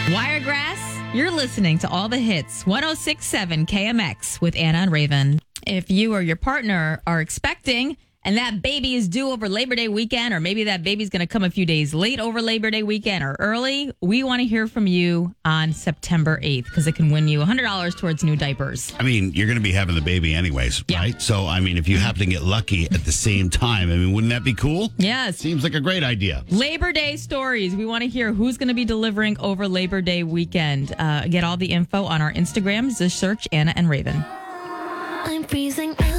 Wiregrass, you're listening to all the hits, 106.7 KMX with Anna and Raven. If you or your partner are expecting and that baby is due over Labor Day weekend, or maybe that baby's going to come a few days late over Labor Day weekend or early, we want to hear from you on September 8th because it can win you $100 towards new diapers. I mean, you're going to be having the baby anyways, right? So, I mean, if you happen to get lucky at the same time, I mean, wouldn't that be cool? Yes. Seems like a great idea. Labor Day stories. We want to hear who's going to be delivering over Labor Day weekend. Get all the info on our Instagram. Just search Anna and Raven. I'm freezing.